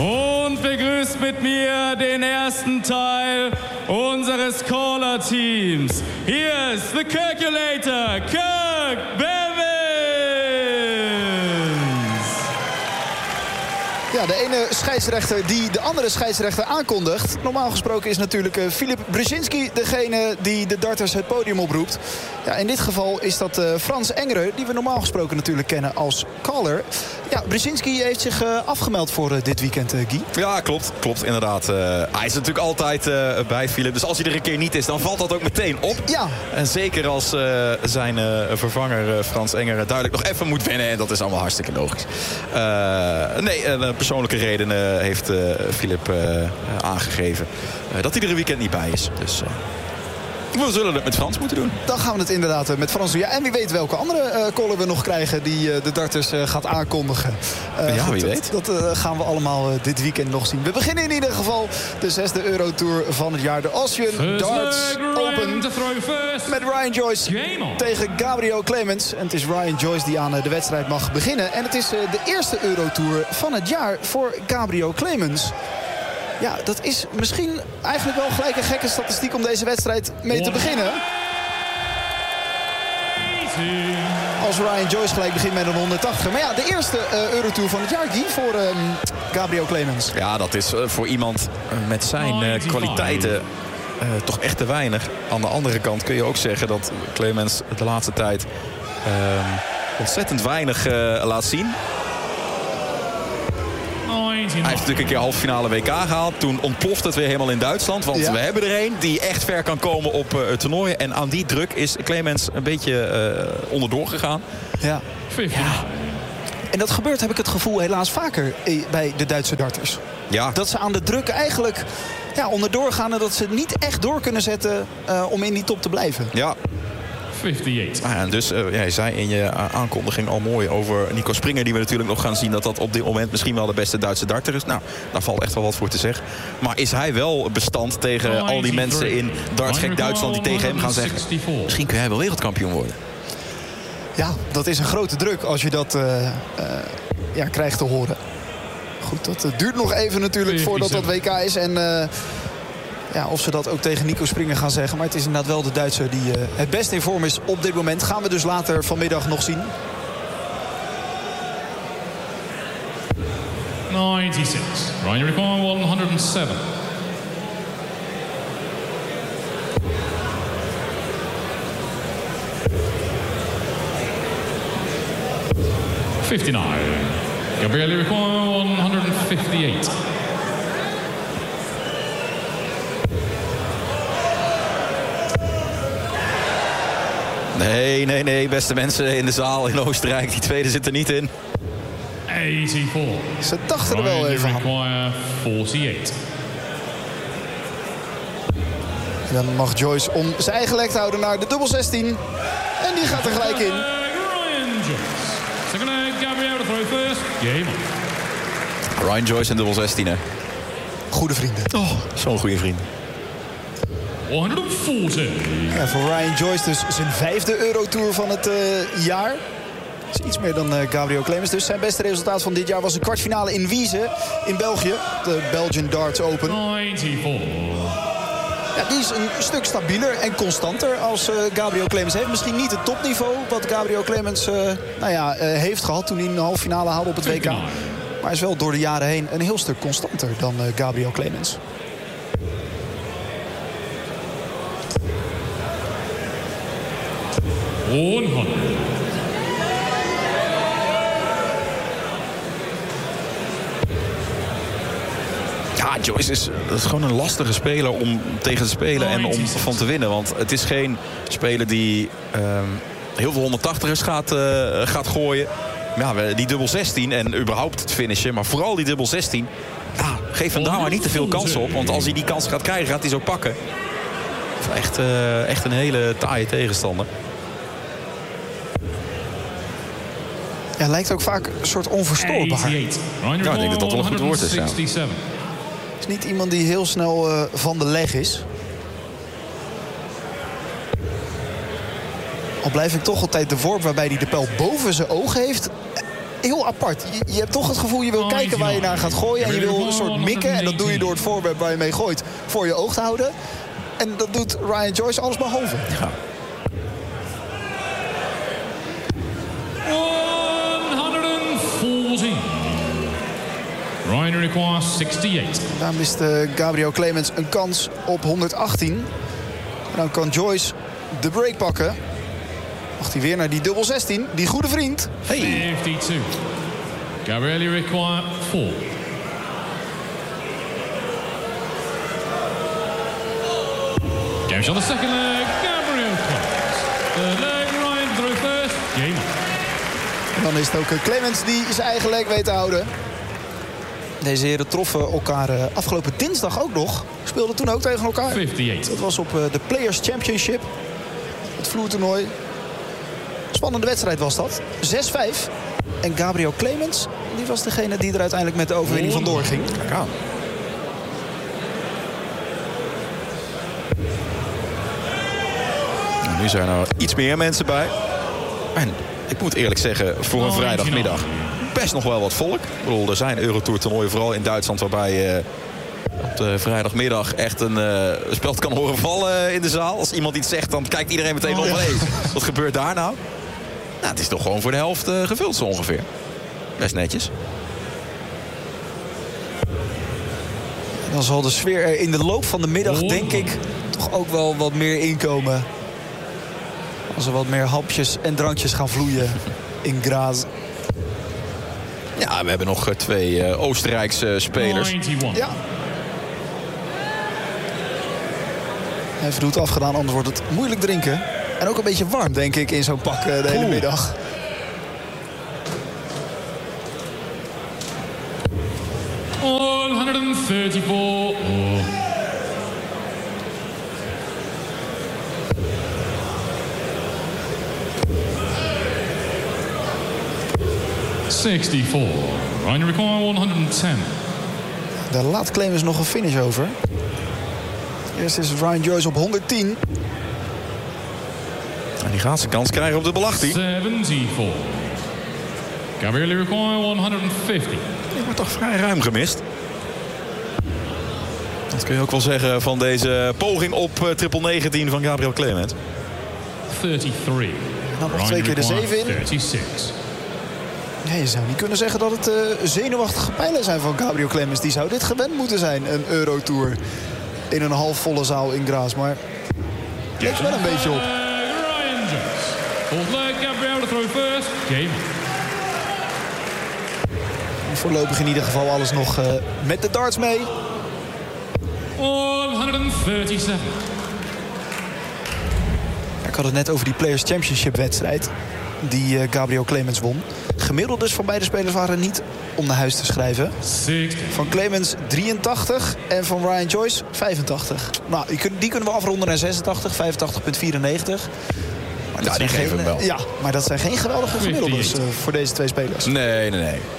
Und begrüßt mit mir den ersten Teil unseres Caller-Teams. Hier ist the Calculator, Kirk Bevins. Ja, de ene scheidsrechter die de andere scheidsrechter aankondigt. Normaal gesproken is natuurlijk Filip Brzezinski degene die de darters het podium oproept. Ja, in dit geval is dat Frans Engeren, die we normaal gesproken natuurlijk kennen als caller. Ja, Brzezinski heeft zich afgemeld voor dit weekend, Guy. Ja, klopt inderdaad. Hij is natuurlijk altijd bij Filip. Dus als hij er een keer niet is, dan valt dat ook meteen op. Ja. En zeker als zijn vervanger Frans Engeren duidelijk nog even moet winnen. En dat is allemaal hartstikke logisch. Persoonlijke redenen heeft Filip aangegeven dat hij er een weekend niet bij is. Dus we zullen het met Frans moeten doen. Dan gaan we het inderdaad met Frans doen. Ja, en wie weet welke andere caller we nog krijgen die de darters gaat aankondigen. Wie weet. Dat gaan we allemaal dit weekend nog zien. We beginnen in ieder geval de 6e Eurotour van het jaar. De Austrian Darts Open. Met Ryan Joyce tegen Gabriel Clemens. En het is Ryan Joyce die aan de wedstrijd mag beginnen. En het is de eerste Eurotour van het jaar voor Gabriel Clemens. Ja, dat is misschien eigenlijk wel gelijk een gekke statistiek om deze wedstrijd mee te beginnen. Als Ryan Joyce gelijk begint met een 180. Maar ja, de eerste Eurotour van het jaar, Guy, voor Gabriel Clemens. Ja, dat is voor iemand met zijn kwaliteiten toch echt te weinig. Aan de andere kant kun je ook zeggen dat Clemens de laatste tijd ontzettend weinig laat zien. Hij heeft natuurlijk een keer halve finale WK gehaald. Toen ontploft het weer helemaal in Duitsland. Want we hebben er een die echt ver kan komen op toernooien. En aan die druk is Clemens een beetje onderdoor gegaan. Ja. En dat gebeurt, heb ik het gevoel, helaas vaker bij de Duitse darters. Ja. Dat ze aan de druk eigenlijk onderdoor gaan en dat ze niet echt door kunnen zetten om in die top te blijven. Ja. 58. En dus, je zei in je aankondiging al mooi over Nico Springer, die we natuurlijk nog gaan zien dat op dit moment misschien wel de beste Duitse darter is. Nou, daar valt echt wel wat voor te zeggen. Maar is hij wel bestand tegen al die mensen in dartsgek Duitsland die tegen hem gaan zeggen, misschien kun jij wel wereldkampioen worden? Ja, dat is een grote druk als je dat krijgt te horen. Goed, dat duurt nog even natuurlijk voordat dat WK is. En of ze dat ook tegen Nico Springer gaan zeggen. Maar het is inderdaad wel de Duitser die het best in vorm is op dit moment. Gaan we dus later vanmiddag nog zien. 96. Ryan Recon 107. Gabriele Recon 158. Nee, beste mensen in de zaal in Oostenrijk. Die tweede zit er niet in. 84. Ze dachten er wel even aan. 48. Dan mag Joyce om zijn eigen lek te houden naar de dubbel 16. En die gaat er gelijk in. Ryan Joyce en dubbel 16, hè. Goede vrienden. Oh, zo'n goede vriend. 140. Ja, voor Ryan Joyce dus zijn 5e Eurotour van het jaar. Dat is iets meer dan Gabriel Clemens. Dus zijn beste resultaat van dit jaar was een kwartfinale in Wiese in België. De Belgian Darts Open. 94. Ja, die is een stuk stabieler en constanter als Gabriel Clemens heeft. Misschien niet het topniveau wat Gabriel Clemens heeft gehad toen hij een halve finale haalde op het WK. Maar hij is wel door de jaren heen een heel stuk constanter dan Gabriel Clemens. Ja, Joyce is gewoon een lastige speler om tegen te spelen en om van te winnen. Want het is geen speler die heel veel 180ers gaat gooien. Ja, die dubbel 16 en überhaupt het finishen, maar vooral die dubbel 16. Ja, geef hem daar maar niet te veel kansen op. Want als hij die kans gaat krijgen, gaat hij zo pakken. Echt een hele taaie tegenstander. Ja, lijkt ook vaak een soort onverstoorbaar. Ja, ik denk dat dat wel een goed woord is. Ja. Het is niet iemand die heel snel van de leg is. Al blijf ik toch altijd de worp waarbij hij de pijl boven zijn oog heeft. heel apart. Je hebt toch het gevoel, je wil kijken waar je naar gaat gooien. En je wil een soort mikken. En dat doe je door het voorwerp waar je mee gooit voor je oog te houden. En dat doet Ryan Joyce alles behalve. Ja. 114. Ryan requires 68. Daar mist Gabriel Clemens een kans op 118. En dan kan Joyce de break pakken. Mag hij weer naar die dubbel 16. Die goede vriend. Hey. 52. Gabriel requires 4. Game's on the second leg. Gabriel Clemens. Third leg, Ryan through first. Game on. En dan is het ook Clemens die zijn eigen leg weet te houden. Deze heren troffen elkaar afgelopen dinsdag ook nog. Speelden toen ook tegen elkaar. 58. Dat was op de Players Championship. Het vloertoernooi. Spannende wedstrijd was dat. 6-5. En Gabriel Clemens, die was degene die er uiteindelijk met de overwinning vandoor ging. Kijk aan. Nu zijn er iets meer mensen bij. En ik moet eerlijk zeggen, voor een vrijdagmiddag best nog wel wat volk. Ik bedoel, er zijn Eurotour toernooien, vooral in Duitsland, waarbij je op de vrijdagmiddag echt een speld kan horen vallen in de zaal. Als iemand iets zegt, dan kijkt iedereen meteen op. Hey, wat gebeurt daar nou? Nou, het is toch gewoon voor de helft gevuld zo ongeveer. Best netjes. Dan zal de sfeer er in de loop van de middag, denk ik, toch ook wel wat meer inkomen. Als er wat meer hapjes en drankjes gaan vloeien in Graz. Ja, we hebben nog 2 Oostenrijkse spelers. 91. Ja. Even doet afgedaan, anders wordt het moeilijk drinken. En ook een beetje warm, denk ik, in zo'n pak de hele middag. Oh, 134. Oh. Ryan require 110. Daar laat Clemens nog een finish over. Eerst is Ryan Joyce op 110. En die gaat zijn kans krijgen op de dubbel 18. 74. Gabriel require 150. Die wordt toch vrij ruim gemist. Dat kun je ook wel zeggen van deze poging op triple 19 van Gabriel Clemens. 33. Nou, nog 2 keer de 7 in. 36. Ja, je zou niet kunnen zeggen dat het zenuwachtige pijlen zijn van Gabriel Clemens. Die zou dit gewend moeten zijn, een Eurotour. In een halfvolle zaal in Graz. Maar leek er wel een beetje op. Ryan Joyce. Fourth leg, Gabriel to throw first. Game. Voorlopig in ieder geval alles nog met de darts mee. 137. Ik had het net over die Players Championship wedstrijd. Die Gabriel Clemens won. Gemiddeld dus van beide spelers waren niet om naar huis te schrijven. 60. Van Clemens 83 en van Ryan Joyce 85. Nou, die kunnen we afronden naar 86, 85,94. Maar dat die geven hem wel. Ja, maar dat zijn geen geweldige gemiddeldes voor deze 2 spelers. Nee.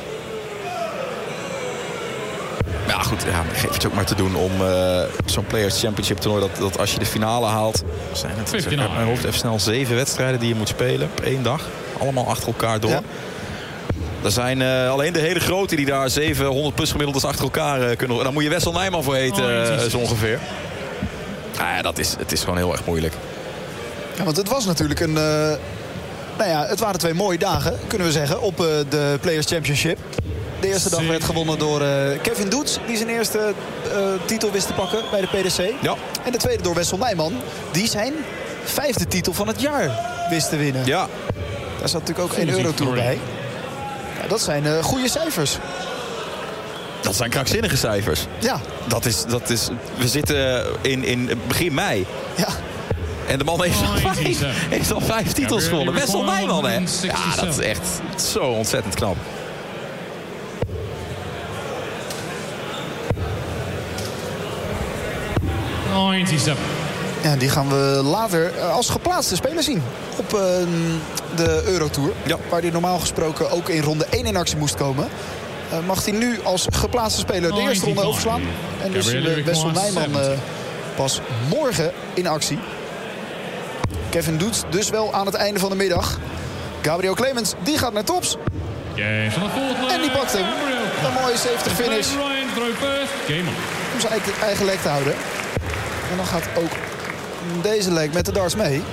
Maar ja, goed, geef het ook maar te doen om zo'n Players Championship toernooi. Dat als je de finale haalt, zijn het uit mijn hoofd even snel 7 wedstrijden die je moet spelen op 1 dag. Allemaal achter elkaar door. Ja. Er zijn alleen de hele grote die daar 700 plus gemiddeldes achter elkaar kunnen. Daar moet je Wessel Nijman voor heten, zo ongeveer. Het is gewoon heel erg moeilijk. Ja, want het was natuurlijk een... het waren 2 mooie dagen, kunnen we zeggen, op de Players Championship. De eerste dag werd gewonnen door Kevin Doets, die zijn eerste titel wist te pakken bij de PDC. Ja. En de tweede door Wessel Nijman, die zijn 5e titel van het jaar wist te winnen. Ja. Daar zat natuurlijk ook 1 Eurotour bij. Ja, dat zijn goede cijfers. Dat zijn krankzinnige cijfers. Ja. Dat is, we zitten in begin mei. Ja. En de man heeft al 5 titels gewonnen. Wessel Nijman, hè? Ja, dat is echt zo ontzettend knap. Ja, die gaan we later als geplaatste speler zien op de Eurotour. Ja. Waar hij normaal gesproken ook in ronde 1 in actie moest komen. Mag hij nu als geplaatste speler de eerste ronde overslaan. En dus Wessel Nijman pas morgen in actie. Kevin Doets dus wel aan het einde van de middag. Gabriel Clemens, die gaat naar tops. En die pakt hem. Een mooie 70 finish. Om zijn eigen leg te houden. En dan gaat ook deze leg met de darts mee.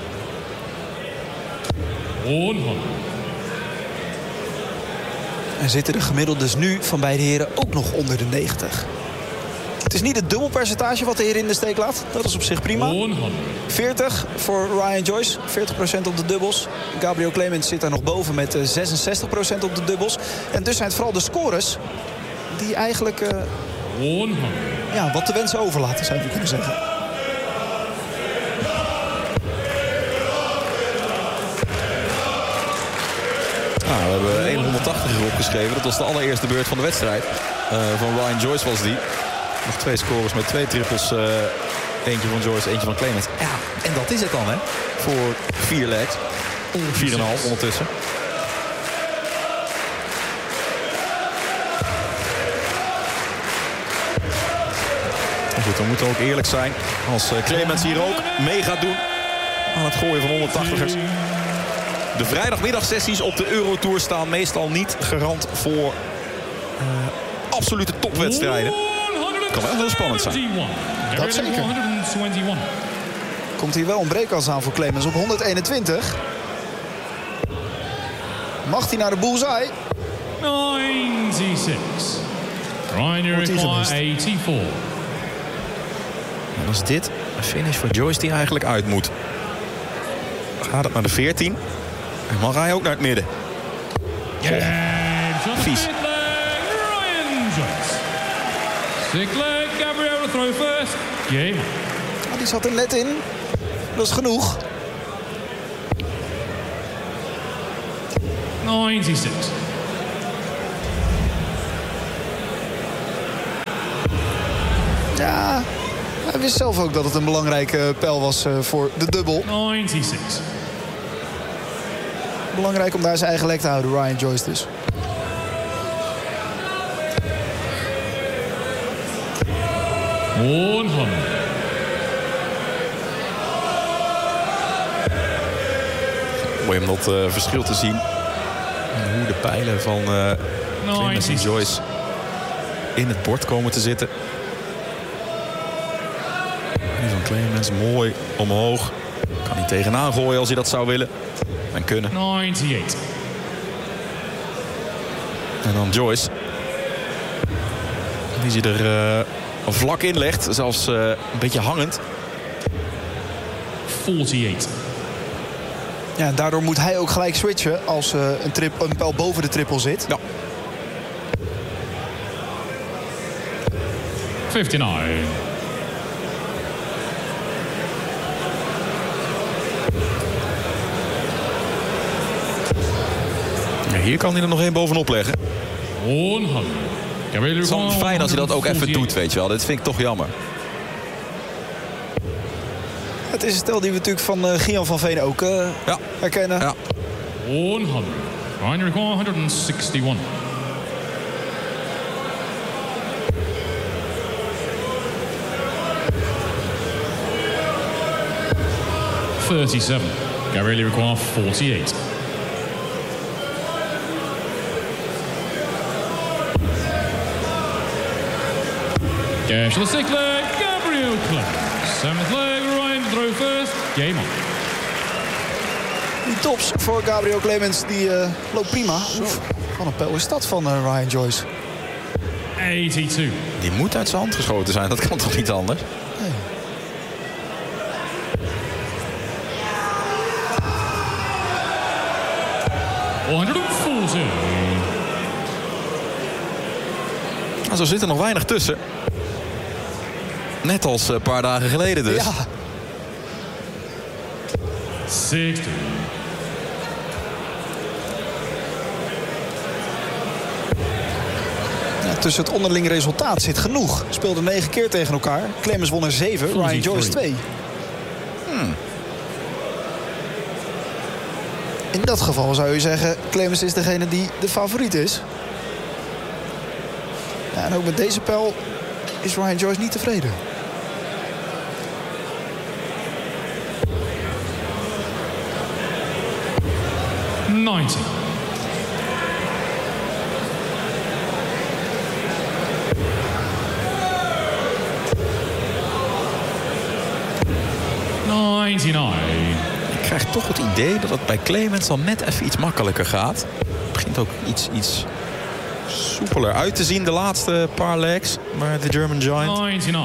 En zitten de gemiddeldes nu van beide heren ook nog onder de 90. Het is niet het dubbelpercentage wat de heer in de steek laat. Dat is op zich prima. 40 voor Ryan Joyce. 40% op de dubbels. Gabriel Clemens zit daar nog boven met 66% op de dubbels. En dus zijn het vooral de scores die eigenlijk wat te wensen overlaten, zou je kunnen zeggen. We hebben 180 erop geschreven. Dat was de allereerste beurt van de wedstrijd. Van Ryan Joyce was die. Nog 2 scores met 2 trippels. Eentje van Joyce, eentje van Clemens. Ja, en dat is het dan, hè? Voor 4 legs. 4,5 ondertussen. Goed, we moeten ook eerlijk zijn. Als Clemens hier ook mee gaat doen aan het gooien van 180ers. De vrijdagmiddagsessies op de Eurotour staan meestal niet garant voor absolute topwedstrijden. Kan wel heel spannend zijn. Dat zeker. Komt hier wel een breakkans aan voor Clemens op 121. Mag hij naar de bullseye? 96. Ryan 84. En dan is dit een finish voor Joyce die eigenlijk uit moet. Gaat het naar de 14. En dan ga je ook naar het midden. Vies. Sick leg, Gabriel to throw first. Game. Die zat er net in. Dat is genoeg. 96. Ja, hij wist zelf ook dat het een belangrijke pijl was voor de dubbel. 96. Belangrijk om daar zijn eigen leg te houden, Ryan Joyce dus. Mooi om dat verschil te zien. En hoe de pijlen van Clemens en Joyce in het bord komen te zitten. Die van Clemens mooi omhoog. Kan hij tegenaan gooien als hij dat zou willen. En kunnen. 98. En dan Joyce. Die ze er vlak in legt. Zelfs een beetje hangend. 48. Ja, en daardoor moet hij ook gelijk switchen als een pijl boven de triple zit. Ja. 59. Hier kan hij er nog één bovenop leggen. 100. Het is wel fijn als hij dat ook even doet, weet je wel. Dit vind ik toch jammer. Het is een stel die we natuurlijk van Gian van Veen ook herkennen. Ja. 100. Ryan 161. Gabriel require 48. Cash to the 6th leg, Gabriel Clemens. 7th leg, Ryan to throw first. Game on. Die tops voor Gabriel Clemens, die loopt prima. Oef, wat een pijl is dat van Ryan Joyce. 82. Die moet uit zijn hand geschoten zijn, dat kan toch niet anders? Nee. Zo zit er nog weinig tussen. Net als een paar dagen geleden dus. Ja. 60. Ja, tussen het onderling resultaat zit genoeg. Speelden 9 keer tegen elkaar. Clemens won er 7, Ryan Joyce 2. In dat geval zou je zeggen, Clemens is degene die de favoriet is. Ja, en ook met deze pijl is Ryan Joyce niet tevreden. 99. Ik krijg toch het idee dat het bij Clemens dan net even iets makkelijker gaat. Het begint ook iets soepeler uit te zien de laatste paar legs. Maar de German Giant... 99.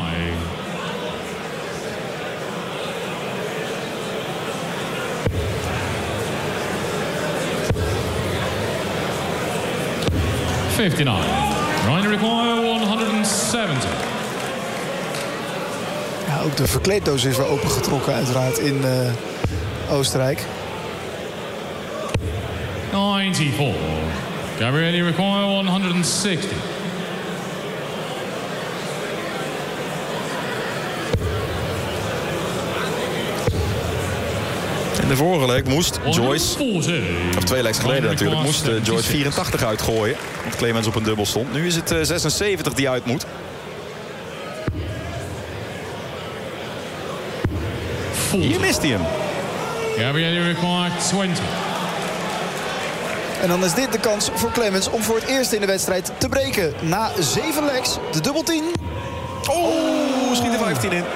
Ryan require 170. Ja, ook de verkleeddoos is weer opengetrokken uiteraard in Oostenrijk. 94. Gabrielli require 160. In de vorige leg moest Joyce, of 2 legs geleden natuurlijk, moest Joyce 84 uitgooien. Want Clemens op een dubbel stond. Nu is het 76 die uit moet. Hier mist hij hem. Gabrielli require 20. En dan is dit de kans voor Clemens om voor het eerst in de wedstrijd te breken. Na 7 legs, de dubbel 10. Oh, schiet er 15 in.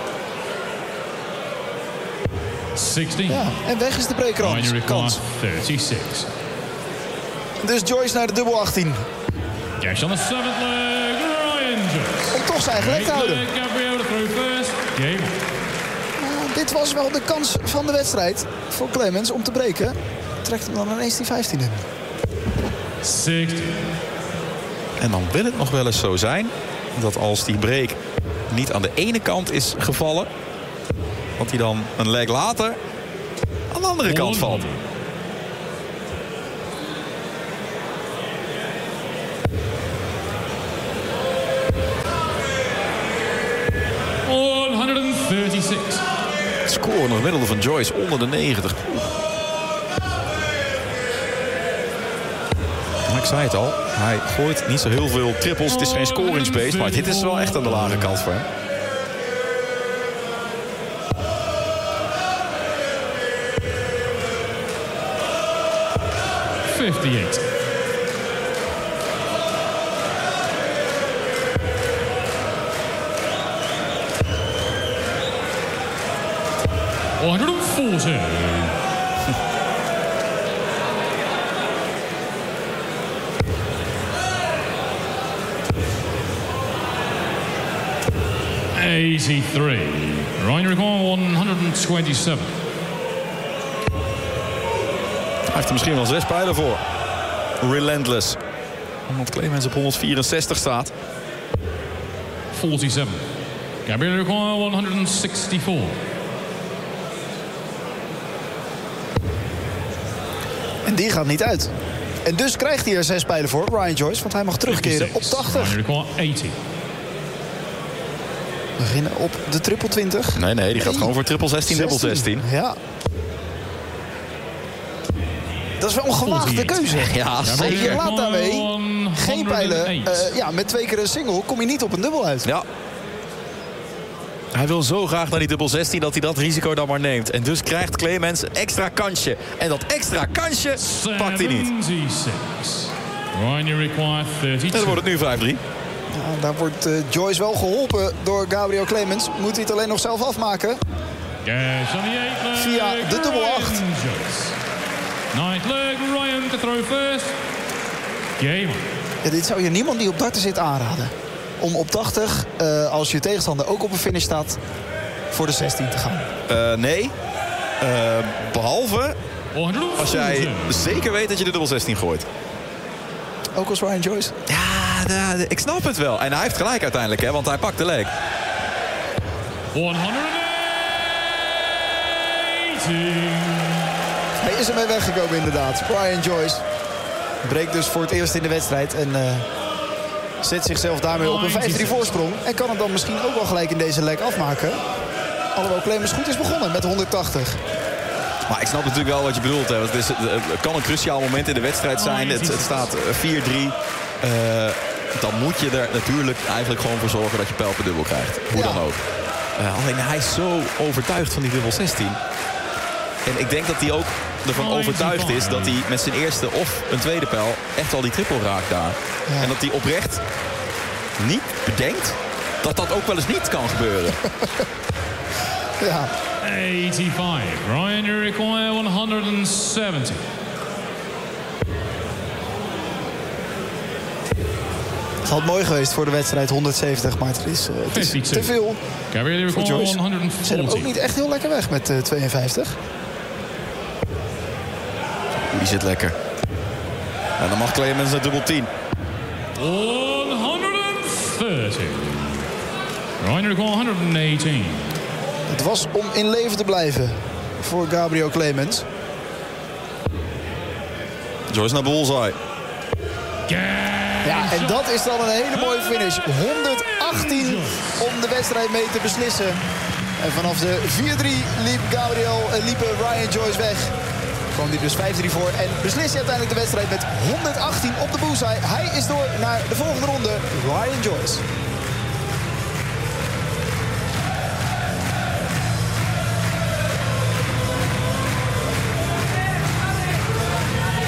16. Ja, en weg is de breekkans. 36. Dus Joyce naar de dubbel 18. Cash on the 7th leg, Ryan Joyce. Om toch zijn eigen leg te houden. Gabriel through first. Game. Dit was wel de kans van de wedstrijd voor Clemens om te breken. Trekt hem dan ineens die 15 in. 60. En dan wil het nog wel eens zo zijn dat als die break niet aan de ene kant is gevallen, dat hij dan een leg later aan de andere kant valt. Het score nog gemiddelde van Joyce onder de 90. Maar ik zei het al, hij gooit niet zo heel veel trippels. Het is geen scoringsbeest, maar dit is wel echt aan de lage kant voor hem. Ryan require 127. Hij heeft er misschien wel 6 pijlen voor. Relentless. Omdat Clemens op 164 staat. 47. Gabriel require 164. En die gaat niet uit. En dus krijgt hij er 6 pijlen voor, Ryan Joyce. Want hij mag terugkeren op 80. Ryan require 80. We beginnen op de triple 20. Nee, die gaat gewoon voor triple 16, dubbel 16. Ja. Dat is wel een gewaagde keuze. Ja, zeker. Je laat daarmee geen pijlen. Met 2 keer een single kom je niet op een dubbel uit. Ja. Hij wil zo graag naar die dubbel 16 dat hij dat risico dan maar neemt. En dus krijgt Clemens een extra kansje. En dat extra kansje pakt hij niet. En dan wordt het nu 5-3. Ja, daar wordt Joyce wel geholpen door Gabriel Clemens. Moet hij het alleen nog zelf afmaken. Via de dubbel 8. Ninth leg, Ryan to throw first. Game. Ja, dit zou je niemand die op darten zit aanraden. Om op 80, als je tegenstander ook op een finish staat, voor de 16 te gaan. Nee. Behalve als jij zeker weet dat je de dubbel 16 gooit. Ook als Ryan Joyce? Ja, ik snap het wel. En hij heeft gelijk uiteindelijk, hè, want hij pakt de leg. 180. Hij is ermee weggekomen inderdaad. Ryan Joyce breekt dus voor het eerst in de wedstrijd. En zet zichzelf daarmee op een 5-3 voorsprong. En kan het dan misschien ook wel gelijk in deze leg afmaken. Alhoewel Clemens goed is begonnen met 180. Maar ik snap natuurlijk wel wat je bedoelt. Hè. Het kan een cruciaal moment in de wedstrijd zijn. Het staat 4-3. Dan moet je er natuurlijk eigenlijk gewoon voor zorgen dat je pijl per dubbel krijgt. Hoe dan ook. Alleen hij is zo overtuigd van die dubbel 16. En ik denk dat hij ook ervan overtuigd is dat hij met zijn eerste of een tweede pijl echt al die triple raakt daar. Ja. En dat hij oprecht niet bedenkt dat dat ook wel eens niet kan gebeuren. Ja, 85. Ryan, you require 170. Het had mooi geweest voor de wedstrijd 170, maar het is te veel voor Joyce. Zet hem ook niet echt heel lekker weg met 52. Die zit lekker. En dan mag Clemens naar dubbel 10. 130. Ryan, 118. Het was om in leven te blijven voor Gabriel Clemens. Joyce naar bullseye. Ja, en dat is dan een hele mooie finish. 118 om de wedstrijd mee te beslissen. En vanaf de 4-3 liepen Ryan Joyce weg. Kwam hij dus 5-3 voor en beslist hij uiteindelijk de wedstrijd met 118 op de bullseye. Hij is door naar de volgende ronde, Ryan Joyce.